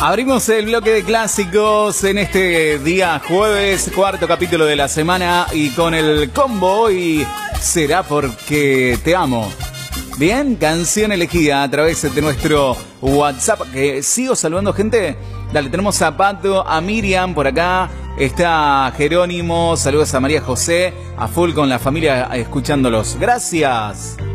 Abrimos el bloque de clásicos en este día jueves, cuarto capítulo de la semana, y con el combo hoy será porque te amo. Bien, canción elegida a través de nuestro WhatsApp, que sigo saludando gente. Dale, tenemos a Pato, a Miriam por acá, está Jerónimo, saludos a María José, a full con la familia escuchándolos. Gracias.